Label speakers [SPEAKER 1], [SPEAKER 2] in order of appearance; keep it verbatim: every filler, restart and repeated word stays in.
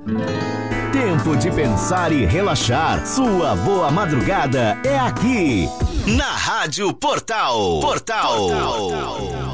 [SPEAKER 1] Tempo de pensar e relaxar. Sua boa madrugada é aqui, na Rádio Portal. Portal. Portal.